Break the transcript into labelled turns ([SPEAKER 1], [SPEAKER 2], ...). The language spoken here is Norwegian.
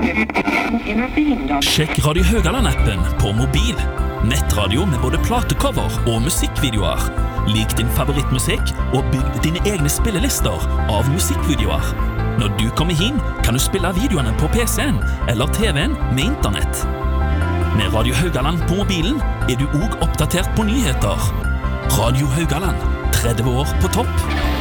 [SPEAKER 1] Sjekk Radio Haugaland-appen på mobil. Nettradio med både platecover og musikkvideoer. Lik din favorittmusikk og bygg dine egne spillelister av musikkvideoer. Når du kommer hjem, kan du spille videoene på PC-en eller TV-en med internett. Med Radio Haugaland på mobilen er du også oppdatert på nyheter. Radio Haugaland, 30 år på topp.